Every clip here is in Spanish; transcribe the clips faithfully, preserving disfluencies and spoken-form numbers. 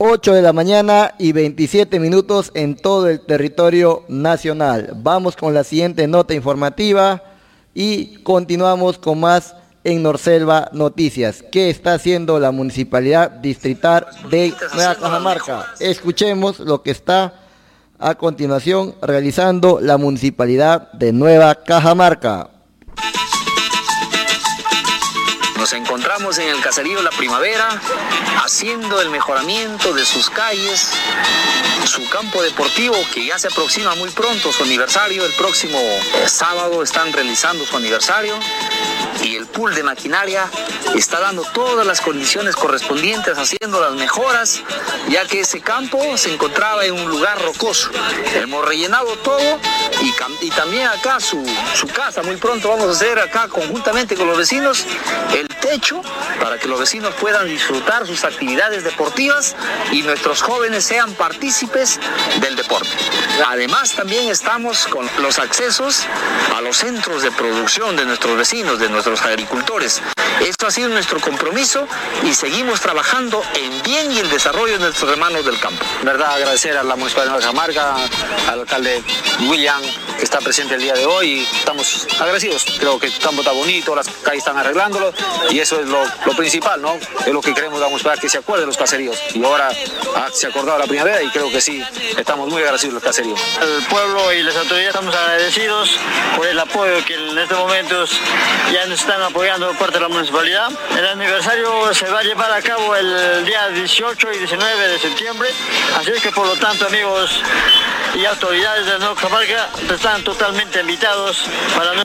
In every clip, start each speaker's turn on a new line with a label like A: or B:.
A: ocho de la mañana y veintisiete minutos en todo el territorio nacional. Vamos con la siguiente nota informativa y continuamos con más en Norselva Noticias. ¿Qué está haciendo la Municipalidad Distrital de Nueva Cajamarca? Escuchemos lo que está a continuación realizando la Municipalidad de Nueva Cajamarca.
B: Nos encontramos en el caserío La Primavera haciendo el mejoramiento de sus calles, su campo deportivo que ya se aproxima muy pronto su aniversario. El próximo eh, sábado están realizando su aniversario y el pool de maquinaria está dando todas las condiciones correspondientes, haciendo las mejoras, ya que ese campo se encontraba en un lugar rocoso. Hemos rellenado todo y, y también acá su, su casa. Muy pronto vamos a hacer acá conjuntamente con los vecinos el techo para que los vecinos puedan disfrutar sus actividades deportivas y nuestros jóvenes sean partícipes del deporte. Además también estamos con los accesos a los centros de producción de nuestros vecinos, de nuestros agricultores. Esto ha sido nuestro compromiso y seguimos trabajando en bien y el desarrollo de nuestros hermanos del campo.
C: Verdad, agradecer a la Municipalidad de Nueva Cajamarca, al alcalde William, que está presente el día de hoy, y estamos agradecidos. Creo que el campo está bonito, las calles están arreglándolo y eso es lo, lo principal, ¿no? Es lo que queremos de la Municipalidad, que se acuerde de los caseríos. Y ahora ah, se ha acordado la primavera y creo que sí, estamos muy agradecidos los caseríos.
D: El pueblo y las autoridades estamos agradecidos por el apoyo que en estos momentos ya nos están apoyando por parte de la municipalidad. El aniversario se va a llevar a cabo el día dieciocho y diecinueve de septiembre, así que por lo tanto, amigos y autoridades de Nueva Cajamarca están totalmente invitados para...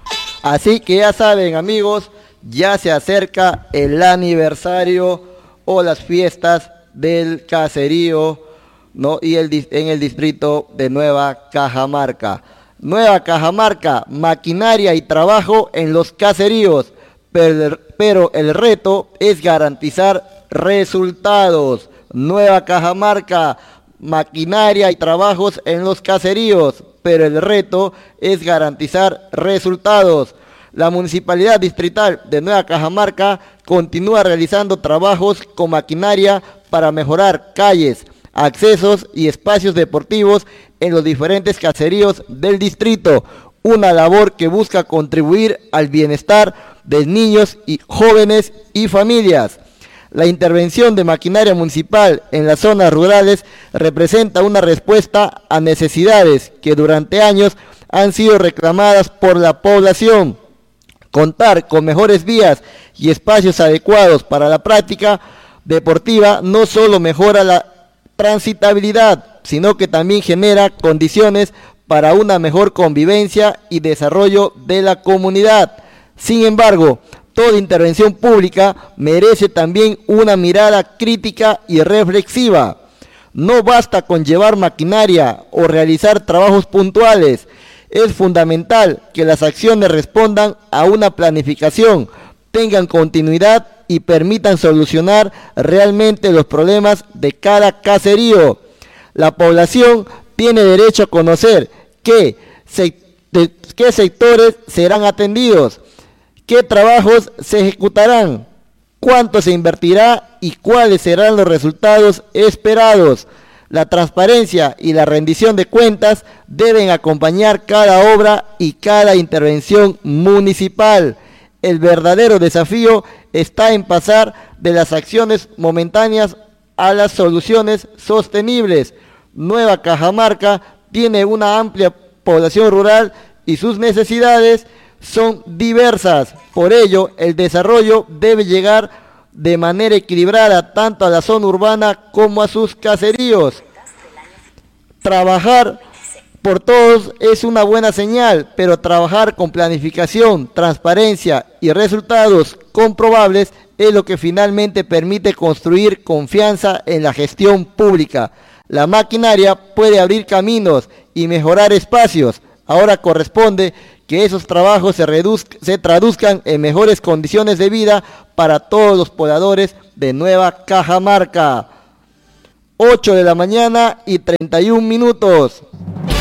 A: Así que ya saben, amigos, ya se acerca el aniversario o las fiestas del caserío, ¿no? Y el, en el distrito de Nueva Cajamarca. Nueva Cajamarca, maquinaria y trabajo en los caseríos, pero, pero el reto es garantizar resultados. Nueva Cajamarca, maquinaria y trabajos en los caseríos, pero el reto es garantizar resultados. La Municipalidad Distrital de Nueva Cajamarca continúa realizando trabajos con maquinaria para mejorar calles, accesos y espacios deportivos en los diferentes caseríos del distrito, una labor que busca contribuir al bienestar de niños y jóvenes y familias. La intervención de maquinaria municipal en las zonas rurales representa una respuesta a necesidades que durante años han sido reclamadas por la población. Contar con mejores vías y espacios adecuados para la práctica deportiva no solo mejora la transitabilidad, sino que también genera condiciones para una mejor convivencia y desarrollo de la comunidad. Sin embargo, toda intervención pública merece también una mirada crítica y reflexiva. No basta con llevar maquinaria o realizar trabajos puntuales. Es fundamental que las acciones respondan a una planificación, tengan continuidad y permitan solucionar realmente los problemas de cada caserío. La población tiene derecho a conocer qué, se, de, qué sectores serán atendidos, qué trabajos se ejecutarán, cuánto se invertirá y cuáles serán los resultados esperados. La transparencia y la rendición de cuentas deben acompañar cada obra y cada intervención municipal. El verdadero desafío está en pasar de las acciones momentáneas a las soluciones sostenibles. Nueva Cajamarca tiene una amplia población rural y sus necesidades son diversas. Por ello, el desarrollo debe llegar de manera equilibrada tanto a la zona urbana como a sus caseríos. Trabajar por todos es una buena señal, pero trabajar con planificación, transparencia y resultados comprobables es lo que finalmente permite construir confianza en la gestión pública. La maquinaria puede abrir caminos y mejorar espacios. Ahora corresponde que esos trabajos se, reduzc- se traduzcan en mejores condiciones de vida para todos los pobladores de Nueva Cajamarca. ocho de la mañana y treinta y un minutos.